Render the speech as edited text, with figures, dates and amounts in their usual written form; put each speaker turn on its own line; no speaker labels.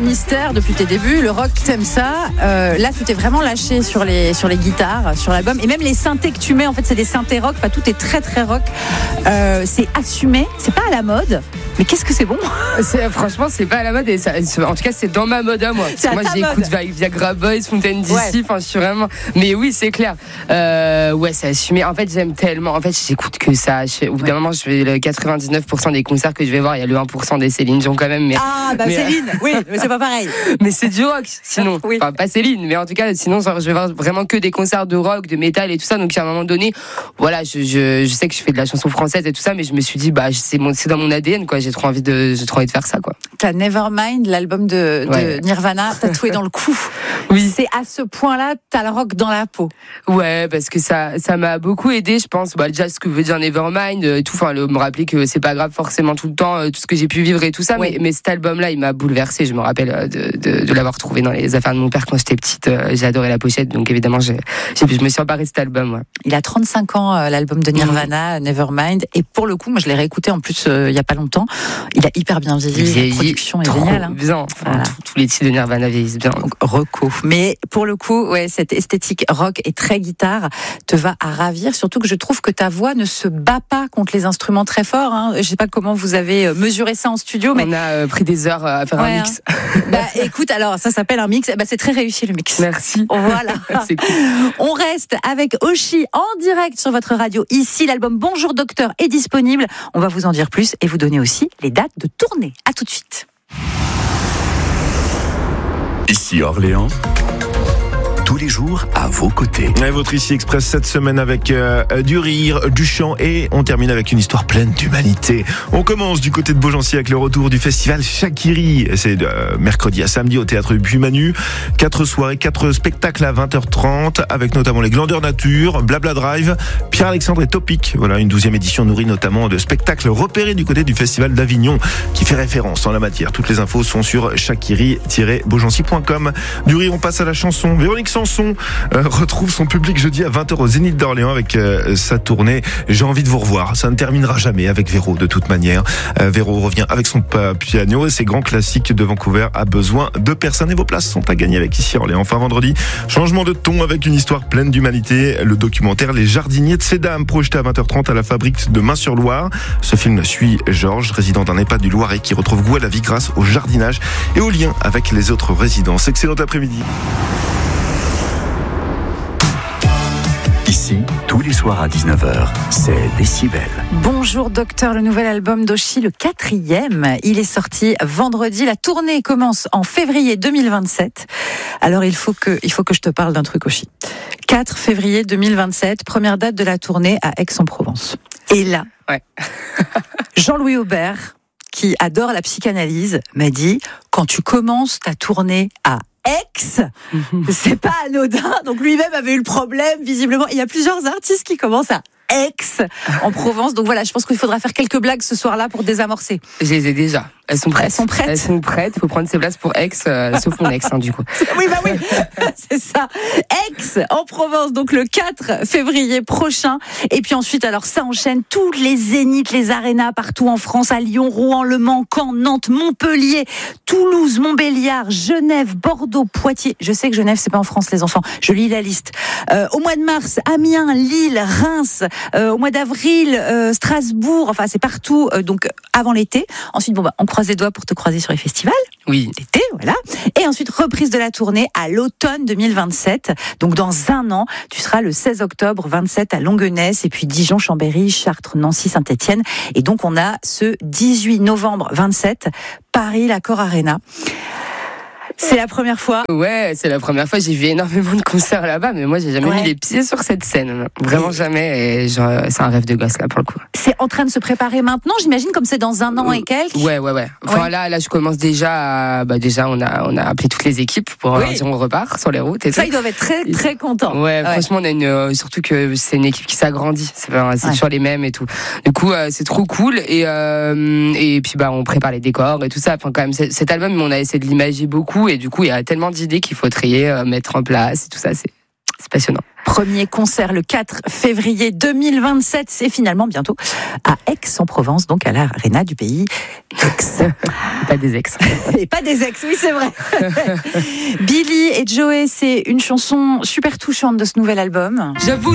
mystère depuis tes débuts. Le rock, t'aimes ça. Là, tu t'es vraiment lâché sur les guitares, sur l'album. Et même les synthés que tu mets, en fait, c'est des synthés rock. Enfin, tout est très, très rock. C'est assumé. C'est pas à la mode. Mais qu'est-ce que c'est bon.
Franchement, c'est pas à la mode. Et ça, en tout cas, c'est dans ma mode à moi. Parce que moi, j'écoute Viagra Boys, Fontaine DC. Enfin, je suis vraiment. Mais oui, c'est clair. Ouais, c'est assumé. En fait, j'aime tellement. En fait, j'écoute que ça. Au bout d'un moment, je fais le 99% des concerts que je vais voir. Il y a le 1% des Céline Dion quand même. Mais,
Céline, oui, mais c'est pas pareil.
Mais c'est du rock, sinon. Oui. Enfin, pas Céline, mais en tout cas, sinon, genre, je vais voir vraiment que des concerts de rock, de métal et tout ça. Donc, à un moment donné, voilà, je sais que je fais de la chanson française et tout ça, mais je me suis dit, c'est dans mon ADN, quoi. J'ai trop envie de faire ça, quoi.
T'as Nevermind, l'album de Nirvana, tatoué dans le cou.
Oui.
C'est à ce point-là, t'as le rock dans la peau.
Ouais, parce que ça m'a beaucoup aidé, je pense. Déjà, ce que veut dire Nevermind, tout. Enfin, me rappeler que c'est pas grave forcément tout le temps, tout ce que j'ai pu vivre et tout ça. Oui. Mais cet album-là, il m'a bouleversé. Je me rappelle de l'avoir trouvé dans les affaires de mon père quand j'étais petite. J'ai adoré la pochette, donc évidemment, je me suis emparée de cet album. Ouais.
Il a 35 ans, l'album de Nirvana, Nevermind. Et pour le coup, moi, je l'ai réécouté en plus il y a pas longtemps. Il a hyper bien vieilli. La production est géniale. Hein.
Bien. Enfin, voilà. Tous les titres de Nirvana vieillissent bien.
Donc, reco. Mais pour le coup, ouais, cette esthétique rock et très guitare te va à ravir. Surtout que je trouve que ta voix ne se bat pas contre les instruments très forts. Hein. Je sais pas comment vous avez mesuré ça en studio, mais
on a pris des heures à faire un mix.
Écoute, alors ça s'appelle un mix. C'est très réussi le mix.
Merci.
Voilà.
C'est cool.
On reste avec Oshi en direct sur votre radio. Ici, l'album Bonjour Docteur est disponible. On va vous en dire plus et vous donner aussi les dates de tournée. À tout de suite.
Ici Orléans. Tous les jours à vos côtés.
Et votre Ici Express cette semaine avec du rire, du chant et on termine avec une histoire pleine d'humanité. On commence du côté de Beaugency avec le retour du festival Shakiri. C'est de mercredi à samedi au théâtre Puy-Manu. 4 soirées, 4 spectacles à 20h30 avec notamment les Glandeurs Nature, Blabla Drive, Pierre-Alexandre et Topic. Voilà, une 12e édition nourrie notamment de spectacles repérés du côté du festival d'Avignon qui fait référence en la matière. Toutes les infos sont sur shakiri-beaugency.com. Du rire, on passe à la chanson. Véronique Sanson retrouve son public jeudi à 20h au Zénith d'Orléans avec sa tournée J'ai envie de vous revoir. Ça ne terminera jamais avec Véro de toute manière. Véro revient avec son piano et ses grands classiques de Vancouver a besoin de personnes et vos places sont à gagner avec Ici Orléans. Enfin vendredi, changement de ton avec une histoire pleine d'humanité. Le documentaire Les Jardiniers de Sédam projeté à 20h30 à la Fabrique de Main-sur-Loire. Ce film suit Georges, résident d'un EHPAD du Loiret qui retrouve goût à la vie grâce au jardinage et au lien avec les autres résidents. Excellent après-midi.
Ici, tous les soirs à 19h, c'est Décibel.
Bonjour Docteur, le nouvel album d'Oshi, le 4e. Il est sorti vendredi. La tournée commence en février 2027. Alors il faut que je te parle d'un truc, Oshi. 4 février 2027, première date de la tournée à Aix-en-Provence. Et là, Jean-Louis Aubert, qui adore la psychanalyse, m'a dit, quand tu commences ta tournée à Aix, c'est pas anodin. Donc lui-même avait eu le problème, visiblement. Il y a plusieurs artistes qui commencent à Aix en Provence. Donc voilà, je pense qu'il faudra faire quelques blagues ce soir-là pour désamorcer.
Je les ai déjà. Elles sont prêtes.
Elles sont prêtes.
Il faut prendre ses places pour Aix, sauf mon ex, du coup.
Oui, c'est ça. Aix, en Provence, donc le 4 février prochain. Et puis ensuite, alors ça enchaîne tous les zéniths, les arénas partout en France, à Lyon, Rouen, Le Mans, Caen, Nantes, Montpellier, Toulouse, Montbéliard, Genève, Bordeaux, Poitiers. Je sais que Genève, c'est pas en France, les enfants. Je lis la liste. Au mois de mars, Amiens, Lille, Reims. Au mois d'avril, Strasbourg. Enfin, c'est partout. Donc avant l'été. Ensuite, on croise les doigts pour te croiser sur les festivals.
Oui.
L'été, voilà. Et ensuite, reprise de la tournée à l'automne 2027. Donc, dans un an, tu seras le 16 octobre 27 à Longuenesse, et puis Dijon, Chambéry, Chartres, Nancy, Saint-Étienne. Et donc, on a ce 18 novembre 27, Paris, l'Accor Arena. C'est la première fois.
Ouais, c'est la première fois. J'ai vu énormément de concerts là-bas, mais moi, j'ai jamais mis les pieds sur cette scène. Vraiment jamais. Et genre, c'est un rêve de gosse, là, pour le coup.
C'est en train de se préparer maintenant, j'imagine, comme c'est dans un an et quelques.
Ouais. Enfin, là, je commence déjà déjà, on a appelé toutes les équipes pour dire on repart sur les routes et
ça,
tout.
ils doivent être très, très contents.
Ouais, franchement, on a surtout que c'est une équipe qui s'agrandit. C'est toujours les mêmes et tout. Du coup, c'est trop cool. Et puis, on prépare les décors et tout ça. Enfin, quand même, cet album, on a essayé de l'imager beaucoup. Et du coup, il y a tellement d'idées qu'il faut trier, mettre en place et tout ça. C'est passionnant.
Premier concert le 4 février 2027, c'est finalement bientôt à Aix-en-Provence, donc à l'Arena du pays Aix.
Pas des ex.
Et pas des ex, oui c'est vrai. Billy et Joey, c'est une chanson super touchante de ce nouvel album.
J'avoue